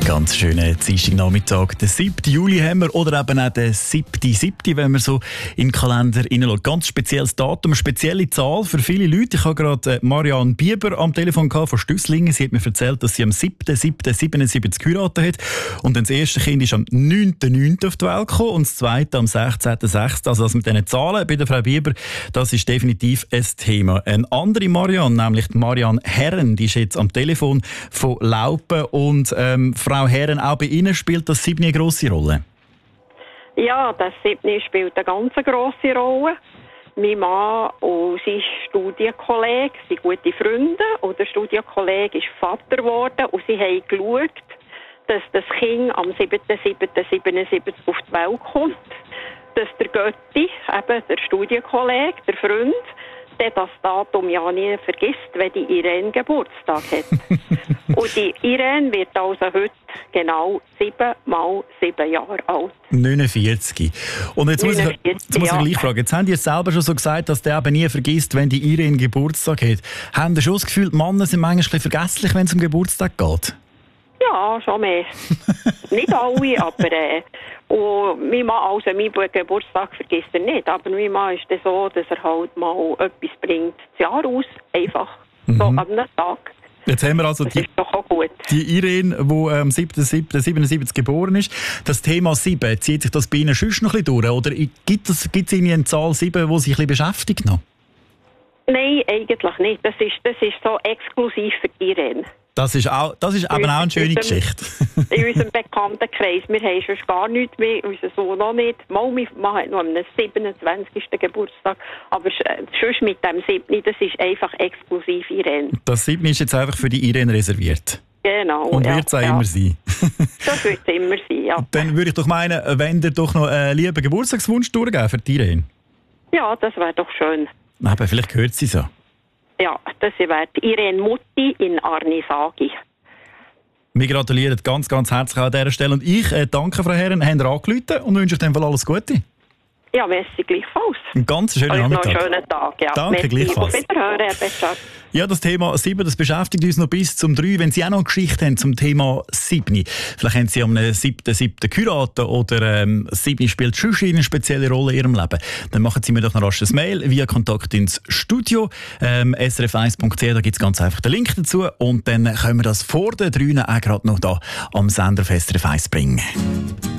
Ganz schönen Dienstagnachmittag. Den 7. Juli haben wir, oder eben auch den 7.7., wenn man so in den Kalender hineinschaut. Ganz spezielles Datum, eine spezielle Zahl für viele Leute. Ich habe gerade Marianne Bieber am Telefon von Stüsslingen. Sie hat mir erzählt, dass sie am 7.7.77 geheiratet hat. Und dann das erste Kind ist am 9.9. auf die Welt gekommen und das zweite am 16.6. Also das mit diesen Zahlen bei der Frau Bieber, das ist definitiv ein Thema. Eine andere Marianne, nämlich die Marianne Herren, die ist jetzt am Telefon von Laupen. Und Frau Herren, auch bei Ihnen spielt das 7 eine grosse Rolle? Ja, das 7 spielt eine ganz grosse Rolle. Mein Mann und sein Studienkollege sind gute Freunde und der Studienkollege ist Vater geworden und sie haben geschaut, dass das Kind am 7.7.77 auf die Welt kommt, dass der Götti, eben der Studienkollege, der Freund, der das Datum ja nie vergisst, wenn die Irene Geburtstag hat. Und die Irene wird also heute genau 7 mal 7 Jahre alt. 49. Und jetzt 49, muss ich gleich fragen, jetzt haben die selber schon so gesagt, dass der eben nie vergisst, wenn die Irene Geburtstag hat. Haben Sie schon das Gefühl, die Männer sind manchmal ein bisschen vergesslich, wenn es um Geburtstag geht? Ja, schon mehr. Nicht alle, aber und mein Mann, also meinen Geburtstag vergisst er nicht, aber mein Mann ist dann so, dass er halt mal etwas bringt, das Jahr aus, einfach so an einem Tag. Jetzt haben wir also das ist doch auch gut. Die Irene, die am 7.7.77 geboren ist. Das Thema 7, zieht sich das bei Ihnen sonst noch ein bisschen durch? Oder gibt es Ihnen eine Zahl 7, die Sie ein bisschen beschäftigt noch? Nein, eigentlich nicht. Das ist so exklusiv für die Irene. Das ist eben auch eine schöne Geschichte. In unserem Bekanntenkreis. Wir haben schon gar nichts mehr, unser Sohn noch nicht. Mal, mein Mann hat noch am 27. Geburtstag. Aber sonst mit dem 7. das ist einfach exklusiv Irene. Das 7. ist jetzt einfach für die Irene reserviert. Genau. Und wird es auch immer sein. Das wird es immer sein, ja. Dann würde ich doch meinen, wenn ihr doch noch einen lieben Geburtstagswunsch durchgeben für die Irene. Ja, das wäre doch schön. Aber vielleicht hört sie so. Ja, das wäre Irene Mutti in Arnisagi. Wir gratulieren ganz, ganz herzlich an dieser Stelle. Und ich danke, Frau Herren, haben angerufen und wünsche euch dann alles Gute. Ja, merci gleichfalls. Einen ganz schönen Nachmittag. Noch einen schönen Tag. Ja. Danke, gleichfalls. Auf Wiederhören, Herr Betschart. Ja, das Thema 7, das beschäftigt uns noch bis zum 3. Wenn Sie auch noch eine Geschichte haben zum Thema 7, vielleicht haben Sie am 7.7. geheiratet oder 7 spielt schon eine spezielle Rolle in Ihrem Leben, dann machen Sie mir doch noch rasch ein Mail via Kontakt ins Studio, srf1.ch, da gibt es ganz einfach den Link dazu und dann können wir das vor den 3 auch gerade noch da am Sender auf SRF 1 bringen.